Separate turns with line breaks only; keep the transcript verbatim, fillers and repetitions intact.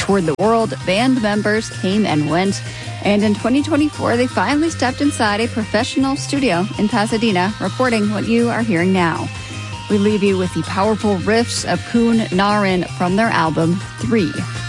toured the world, band members came and went, and in twenty twenty-four, they finally stepped inside a professional studio in Pasadena, recording what you are hearing now. We leave you with the powerful riffs of Kun Narin from their album, Three.